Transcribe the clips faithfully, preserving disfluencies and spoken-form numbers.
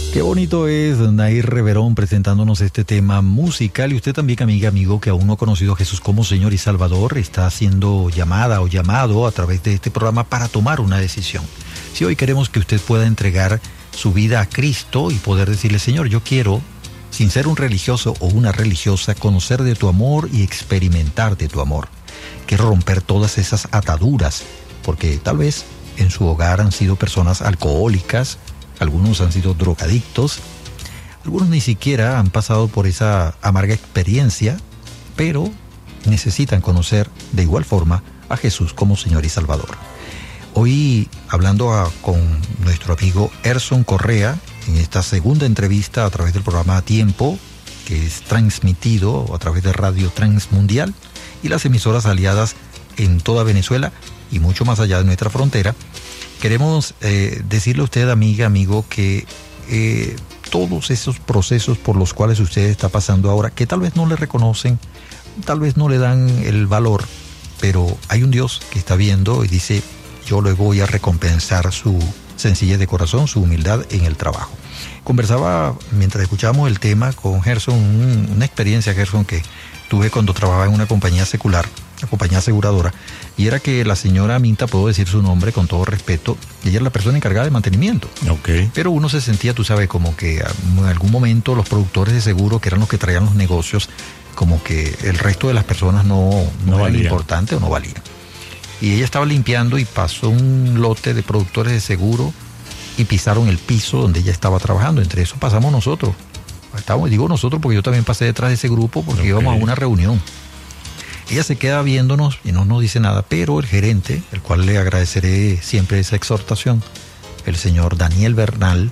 Qué bonito es Nair Reverón presentándonos este tema musical. Y usted también, amiga, amigo, que aún no ha conocido a Jesús como Señor y Salvador, está siendo llamada o llamado a través de este programa para tomar una decisión. Si hoy queremos que usted pueda entregar su vida a Cristo y poder decirle: Señor, yo quiero, sin ser un religioso o una religiosa, conocer de tu amor y experimentar de tu amor. Quiero romper todas esas ataduras, porque tal vez en su hogar han sido personas alcohólicas, algunos han sido drogadictos, algunos ni siquiera han pasado por esa amarga experiencia, pero necesitan conocer de igual forma a Jesús como Señor y Salvador. Hoy, hablando a, con nuestro amigo Erson Correa, en esta segunda entrevista a través del programa Tiempo, que es transmitido a través de Radio Transmundial y las emisoras aliadas en toda Venezuela y mucho más allá de nuestra frontera, queremos eh, decirle a usted, amiga, amigo, que eh, todos esos procesos por los cuales usted está pasando ahora, que tal vez no le reconocen, tal vez no le dan el valor, pero hay un Dios que está viendo y dice: yo le voy a recompensar su sencillez de corazón, su humildad en el trabajo. Conversaba, mientras escuchábamos el tema, con Gerson, un, una experiencia, Gerson, que tuve cuando trabajaba en una compañía secular, una compañía aseguradora, y era que la señora Minta, puedo decir su nombre con todo respeto, ella era la persona encargada de mantenimiento. Okay. Pero uno se sentía, tú sabes, como que en algún momento los productores de seguro, que eran los que traían los negocios, como que el resto de las personas no, no, no era importante o no valía. Y ella estaba limpiando y pasó un lote de productores de seguro y pisaron el piso donde ella estaba trabajando. Entre eso pasamos nosotros. Estábamos, digo nosotros porque yo también pasé detrás de ese grupo porque okay. íbamos a una reunión. Ella se queda viéndonos y no nos dice nada, pero el gerente, el cual le agradeceré siempre esa exhortación, el señor Daniel Bernal,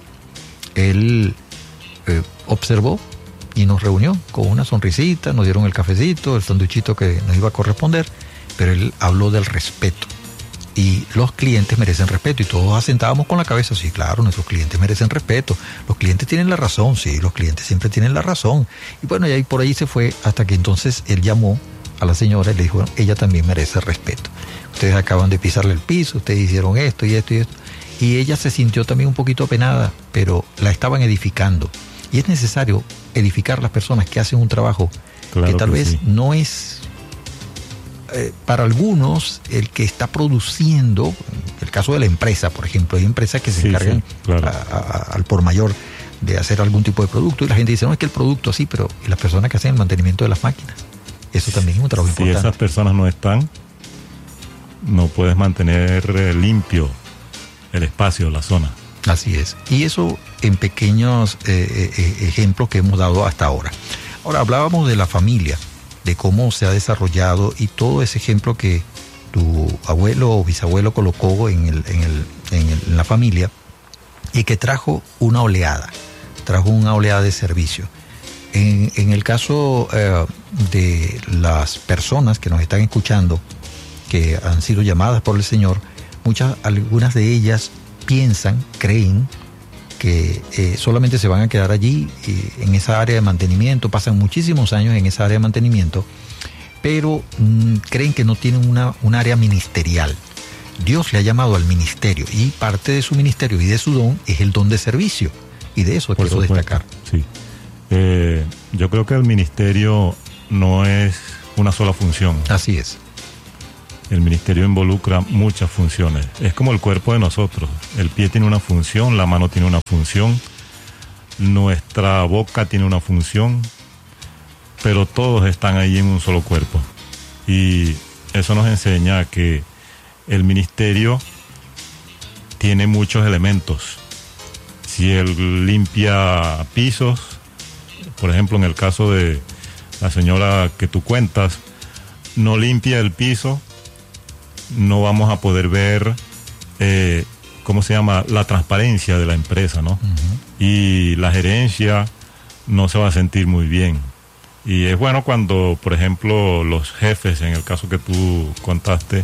él eh, observó y nos reunió con una sonrisita, nos dieron el cafecito, el sanduichito que nos iba a corresponder, pero él habló del respeto. Y los clientes merecen respeto, y todos asentábamos con la cabeza: sí, claro, nuestros clientes merecen respeto, los clientes tienen la razón, sí, los clientes siempre tienen la razón. Y bueno, y ahí por ahí se fue, hasta que entonces él llamó a la señora y le dijo: bueno, ella también merece respeto. Ustedes acaban de pisarle el piso, ustedes hicieron esto y esto y esto. Y ella se sintió también un poquito apenada, pero la estaban edificando. Y es necesario edificar a las personas que hacen un trabajo claro que tal que vez sí. no es... Eh, para algunos, el que está produciendo, el caso de la empresa, por ejemplo, hay empresas que se sí, encargan sí, claro. a, a, al por mayor de hacer algún tipo de producto, y la gente dice: no, es que el producto sí, pero ¿y las personas que hacen el mantenimiento de las máquinas? Eso también es un trabajo si importante. Si esas personas no están, no puedes mantener eh, limpio el espacio, la zona. Así es. Y eso en pequeños eh, eh, ejemplos que hemos dado hasta ahora. Ahora, hablábamos de la familia, de cómo se ha desarrollado, y todo ese ejemplo que tu abuelo o bisabuelo colocó en, el, en, el, en, el, en la familia, y que trajo una oleada, trajo una oleada de servicio. En, en el caso eh, de las personas que nos están escuchando, que han sido llamadas por el Señor, muchas, algunas de ellas piensan, creen que eh, solamente se van a quedar allí eh, en esa área de mantenimiento, pasan muchísimos años en esa área de mantenimiento, pero mmm, creen que no tienen una, un área ministerial. Dios le ha llamado al ministerio, y parte de su ministerio y de su don es el don de servicio, y de eso quiero destacar. Sí. Eh, yo creo que el ministerio no es una sola función. Así es. El ministerio involucra muchas funciones. Es como el cuerpo de nosotros. El pie tiene una función, la mano tiene una función, nuestra boca tiene una función, pero todos están ahí en un solo cuerpo. Y eso nos enseña que el ministerio tiene muchos elementos. Si él limpia pisos, por ejemplo, en el caso de la señora que tú cuentas, no limpia el piso, no vamos a poder ver, eh, ¿cómo se llama?, la transparencia de la empresa, ¿no? Uh-huh. Y la gerencia no se va a sentir muy bien. Y es bueno cuando, por ejemplo, los jefes, en el caso que tú contaste,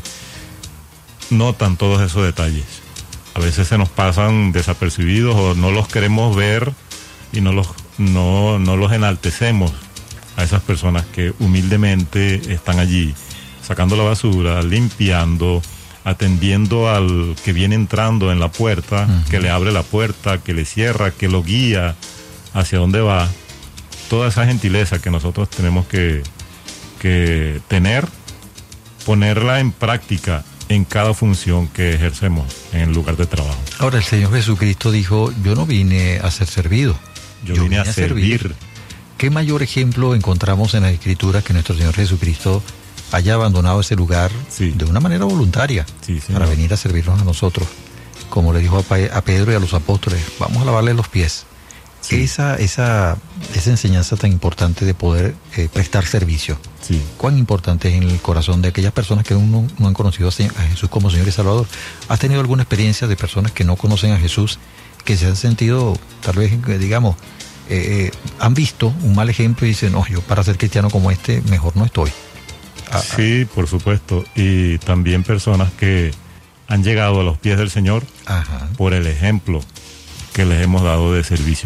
notan todos esos detalles. A veces se nos pasan desapercibidos o no los queremos ver y no los, no, no los enaltecemos a esas personas que humildemente están allí, sacando la basura, limpiando, atendiendo al que viene entrando en la puerta, uh-huh. que le abre la puerta, que le cierra, que lo guía hacia dónde va. Toda esa gentileza que nosotros tenemos que, que tener, ponerla en práctica en cada función que ejercemos en el lugar de trabajo. Ahora, el Señor Jesucristo dijo, yo no vine a ser servido, yo, yo vine, vine a servir. servir. ¿Qué mayor ejemplo encontramos en las Escrituras que nuestro Señor Jesucristo haya abandonado ese lugar sí. de una manera voluntaria sí, para venir a servirnos a nosotros? Como le dijo a, a Pedro y a los apóstoles, vamos a lavarle los pies. Sí. Esa, esa, esa enseñanza tan importante de poder eh, prestar servicio. Sí. Cuán importante es en el corazón de aquellas personas que aún no, no han conocido a Jesús como Señor y Salvador. ¿Has tenido alguna experiencia de personas que no conocen a Jesús, que se han sentido, tal vez, digamos, eh, han visto un mal ejemplo y dicen, no, yo para ser cristiano como este, mejor no estoy? Ah, sí, por supuesto. Y también personas que han llegado a los pies del Señor Ajá. por el ejemplo que les hemos dado de servicio.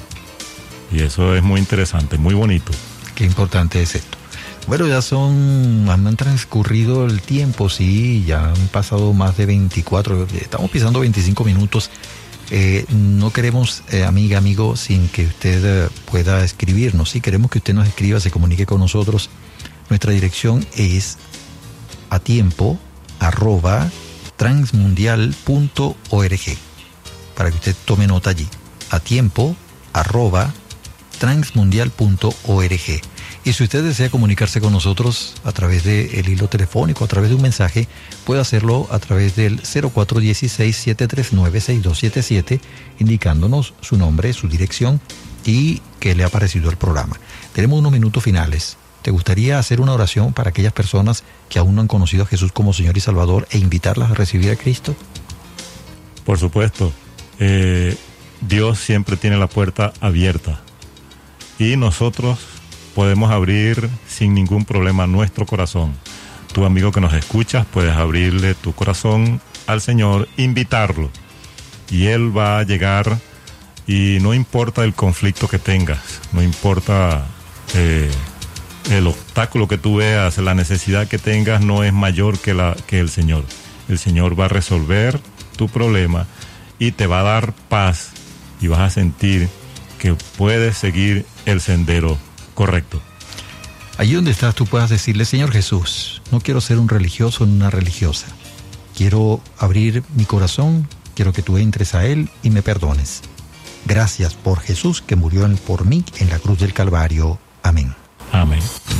Y eso es muy interesante, muy bonito. Qué importante es esto. Bueno, ya son, han transcurrido el tiempo, sí, ya han pasado más de veinticuatro, estamos pisando veinticinco minutos. Eh, no queremos, eh, amiga, amigo, sin que usted eh, pueda escribirnos. Sí, queremos que usted nos escriba, se comunique con nosotros. Nuestra dirección es a tiempo arroba transmundial punto org, para que usted tome nota allí. A tiempo arroba transmundial punto org. Y si usted desea comunicarse con nosotros a través del hilo telefónico, a través de un mensaje, puede hacerlo a través del cero cuatro uno seis, siete tres nueve, seis dos siete siete, indicándonos su nombre, su dirección y qué le ha parecido el programa. Tenemos unos minutos finales. ¿Te gustaría hacer una oración para aquellas personas que aún no han conocido a Jesús como Señor y Salvador e invitarlas a recibir a Cristo? Por supuesto. Eh, Dios siempre tiene la puerta abierta. Y nosotros podemos abrir sin ningún problema nuestro corazón. Tu amigo que nos escuchas, puedes abrirle tu corazón al Señor, invitarlo. Y Él va a llegar y no importa el conflicto que tengas, no importa eh, el obstáculo que tú veas, la necesidad que tengas no es mayor que, la, que el Señor. El Señor va a resolver tu problema y te va a dar paz y vas a sentir que puedes seguir el sendero correcto. Allí donde estás tú puedas decirle, Señor Jesús, no quiero ser un religioso ni una religiosa. Quiero abrir mi corazón, quiero que tú entres a él y me perdones. Gracias por Jesús que murió por mí en la cruz del Calvario. Amén. Amén.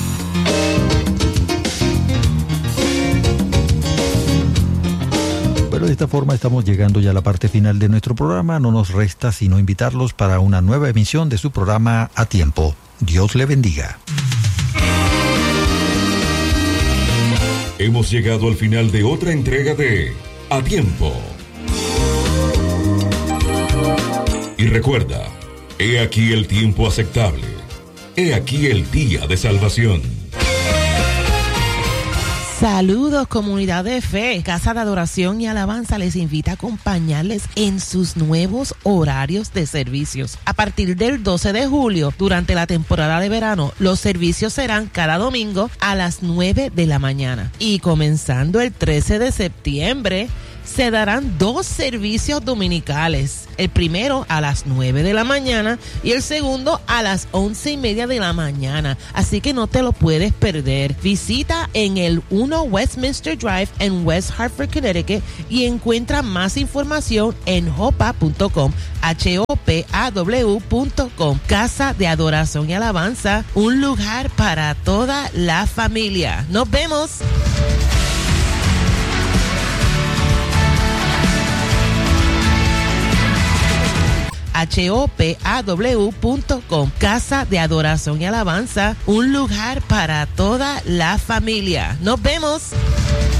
Bueno, de esta forma estamos llegando ya a la parte final de nuestro programa. No nos resta sino invitarlos para una nueva emisión de su programa A Tiempo. Dios le bendiga. Hemos llegado al final de otra entrega de A Tiempo. Y recuerda, he aquí el tiempo aceptable. He aquí el día de salvación. Saludos, comunidad de fe. Casa de Adoración y Alabanza les invita a acompañarles en sus nuevos horarios de servicios. A partir del doce de julio, durante la temporada de verano, los servicios serán cada domingo a las nueve de la mañana. Y comenzando el trece de septiembre, se darán dos servicios dominicales. El primero a las nueve de la mañana y el segundo a las once y media de la mañana. Así que no te lo puedes perder. Visita en el uno Westminster Drive en West Hartford, Connecticut y encuentra más información en hopa punto com, H O P A W punto com. Casa de Adoración y Alabanza, un lugar para toda la familia. ¡Nos vemos! H O P A W punto com. Casa de Adoración y Alabanza, un lugar para toda la familia. ¡Nos vemos!